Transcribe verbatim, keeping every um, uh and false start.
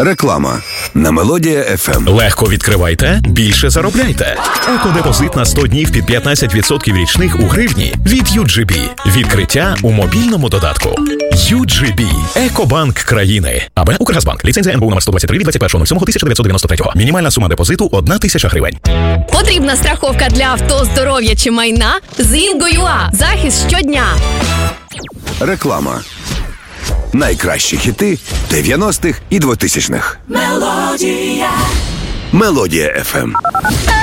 Реклама на Мелодія еф ем. Легко відкривайте, більше заробляйте. Екодепозит на сто днів під п'ятнадцять відсотків річних у гривні від ю джі бі. Відкриття у мобільному додатку. ю джі бі. Екобанк країни. АБ Укргазбанк. Ліцензія ен бе у номер сто двадцять три від двадцять першого сьомого тисяча дев'ятсот дев'яносто третього. Мінімальна сума депозиту – одна тисяча гривень. Потрібна страховка для авто, здоров'я чи майна? З Інго.ua. Захист щодня. Реклама. Найкращі хіти дев'яностих і двотисячних. Мелодія. Мелодія еф ем.